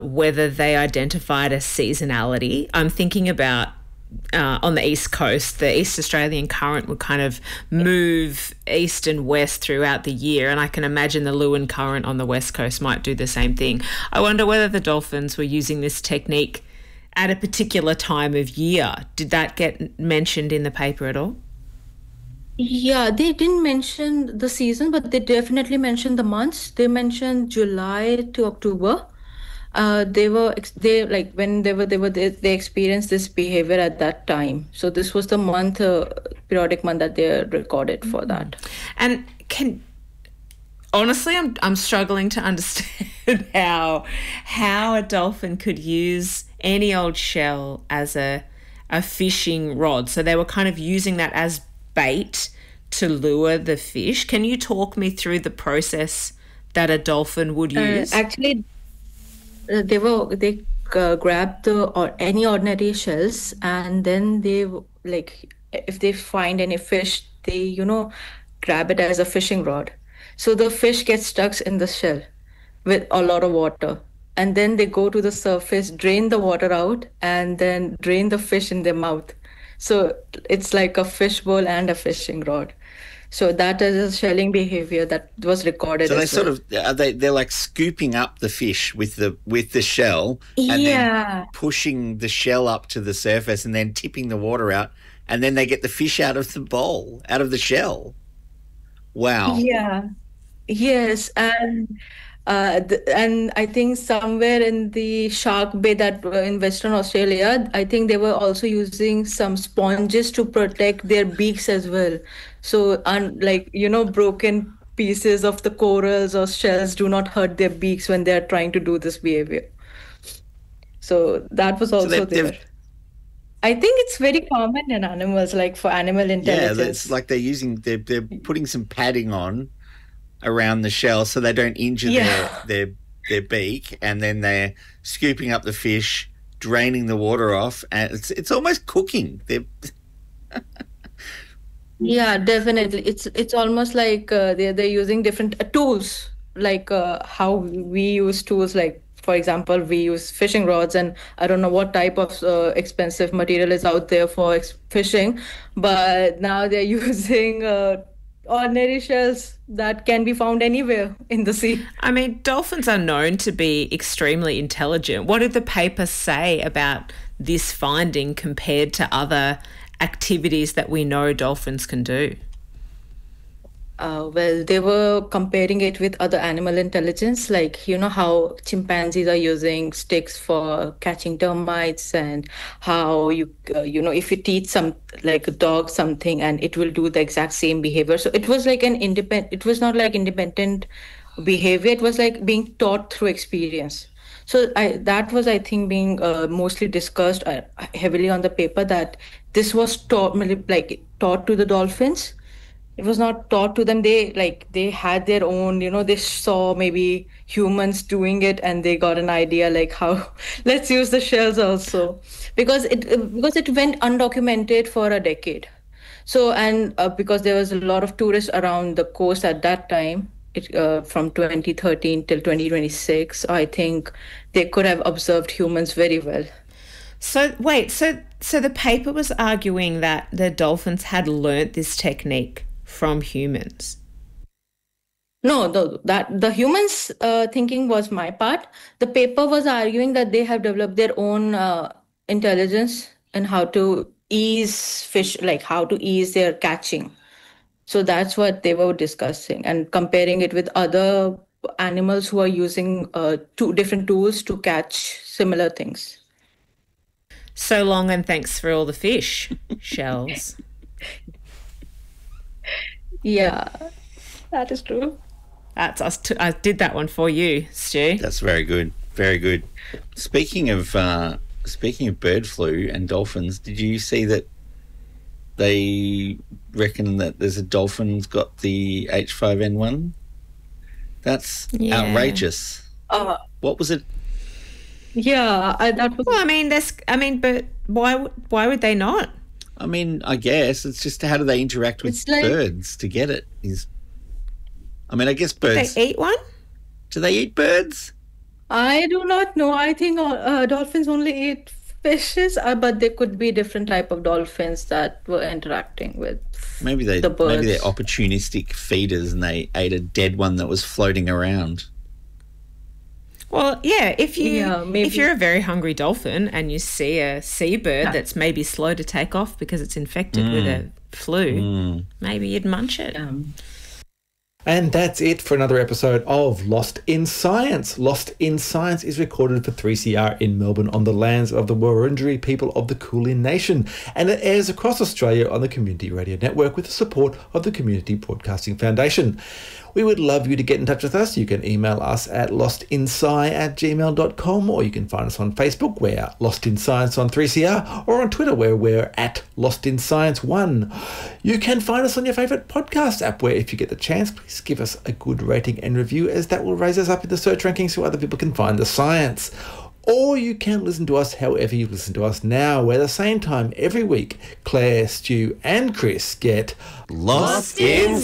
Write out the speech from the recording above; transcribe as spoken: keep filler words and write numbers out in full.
whether they identified a seasonality. I'm thinking about uh, on the East Coast, the East Australian current would kind of move east and west throughout the year, and I can imagine the Lewin current on the West Coast might do the same thing. I wonder whether the dolphins were using this technique at a particular time of year. Did that get mentioned in the paper at all? Yeah, they didn't mention the season, but they definitely mentioned the months. They mentioned July to October. Uh, they were ex- they like when they were they were they, they experienced this behavior at that time. So this was the month, uh, periodic month that they recorded for that. And can honestly, I'm I'm struggling to understand how how a dolphin could use any old shell as a a fishing rod. So they were kind of using that as bait to lure the fish. Can you talk me through the process that a dolphin would use? Uh, actually, uh, they were they uh, grabbed the or any ordinary shells, and then they w- like if they find any fish, they you know grab it as a fishing rod. So the fish gets stuck in the shell with a lot of water, and then they go to the surface, drain the water out, and then drain the fish in their mouth. So it's like a fishbowl and a fishing rod. So that is a shelling behavior that was recorded So they as sort well. of are they they're like scooping up the fish with the with the shell and then Yeah. pushing the shell up to the surface and then tipping the water out, and then they get the fish out of the bowl, out of the shell. Wow. Yeah. Yes, and uh, th- and I think somewhere in the Shark Bay that were in Western Australia, I think they were also using some sponges to protect their beaks as well. So, un like you know, broken pieces of the corals or shells do not hurt their beaks when they are trying to do this behavior. So that was So also they've, there. they've I think it's very common in animals, like for animal yeah, it's intelligence. like they're using they're they're putting some padding on around the shell so they don't injure their Yeah. their their beak, and then they're scooping up the fish, draining the water off, and it's it's almost cooking. They're Yeah, definitely. It's it's almost like uh, they're they're using different uh, tools, like uh, how we use tools. Like for example, we use fishing rods, and I don't know what type of uh, expensive material is out there for ex fishing, but now they're using uh, ordinary shells that can be found anywhere in the sea. I mean, dolphins are known to be extremely intelligent. What did the paper say about this finding compared to other activities that we know dolphins can do? Uh, well, they were comparing it with other animal intelligence, like you know how chimpanzees are using sticks for catching termites, and how you uh, you know if you teach some like a dog something and it will do the exact same behavior. So it was like an independent. It was not like independent behavior. It was like being taught through experience. So I that was I think being uh, mostly discussed uh, heavily on the paper that this was taught like taught to the dolphins. It was not taught to them. They like they had their own, you know, they saw maybe humans doing it and they got an idea like how let's use the shells also, because it uh, because it went undocumented for a decade. So and uh, because there was a lot of tourists around the coast at that time, it uh, from twenty thirteen till twenty twenty-six, I think they could have observed humans very well. So wait, so so the paper was arguing that the dolphins had learnt this technique from humans. No, the, that the humans uh, thinking was my part. The paper was arguing that they have developed their own uh, intelligence and how to ease fish, like how to ease their catching. So that's what they were discussing and comparing it with other animals who are using uh, two different tools to catch similar things. So long and thanks for all the fish shells. Yeah, that is true. That's I, t- I did that one for you, Stu. That's very good, very good. Speaking of uh, speaking of bird flu and dolphins, did you see that they reckon that there's a dolphin's got the H five N one? That's Yeah. outrageous. Uh, What was it? yeah, I, that was. Well, I mean, there's. I mean, but why? would- Why would they not? I mean, I guess it's just how do they interact with It's like birds to get it? Is I mean, I guess They birds. eat one. Do they eat birds? I do not know. I think uh, dolphins only eat fishes, uh, but there could be different type of dolphins that were interacting with Maybe they the birds. maybe they're opportunistic feeders and they ate a dead one that was floating around. Well, yeah, if you Yeah, maybe. if you're a very hungry dolphin and you see a seabird Yeah. that's maybe slow to take off because it's infected with a flu, maybe you'd munch it. Um, And that's it for another episode of Lost in Science. Lost in Science is recorded for three C R in Melbourne on the lands of the Wurundjeri people of the Kulin Nation, and it airs across Australia on the Community Radio Network with the support of the Community Broadcasting Foundation. We would love you to get in touch with us. You can email us at lostinsci at gmail dot com, or you can find us on Facebook, we're Lost in Science on three C R, or on Twitter, where we're at Lost in Science one. You can find us on your favourite podcast app, where if you get the chance, please give us a good rating and review, as that will raise us up in the search rankings so other people can find the science. Or you can listen to us however you listen to us now, where at the same time every week, Claire, Stu and Chris get Lost in